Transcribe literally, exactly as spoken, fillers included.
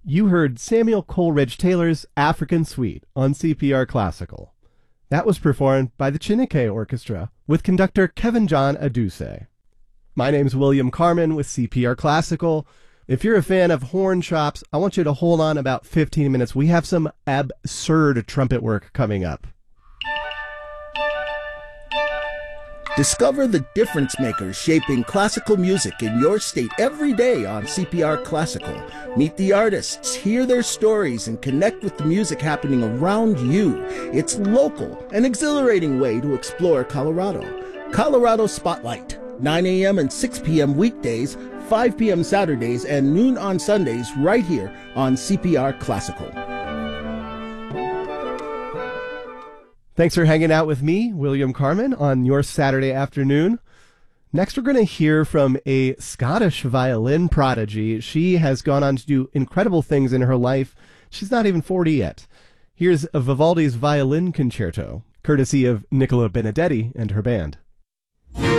You heard Samuel Coleridge Taylor's African Suite on C P R Classical. That was performed by the Chineke Orchestra with conductor Kevin John Aduse. My name's William Carmen with C P R Classical. If you're a fan of horn chops, I want you to hold on about fifteen minutes. We have some absurd trumpet work coming up. Discover the difference makers shaping classical music in your state every day on C P R Classical. Meet the artists, hear their stories, and connect with the music happening around you. It's local, an exhilarating way to explore Colorado. Colorado Spotlight, nine a.m. and six p.m. weekdays, five p.m. Saturdays, and noon on Sundays right here on C P R Classical. Thanks for hanging out with me, William Carmen, on your Saturday afternoon. Next, we're going to hear from a Scottish violin prodigy. She has gone on to do incredible things in her life. She's not even forty yet. Here's Vivaldi's Violin Concerto, courtesy of Nicola Benedetti and her band.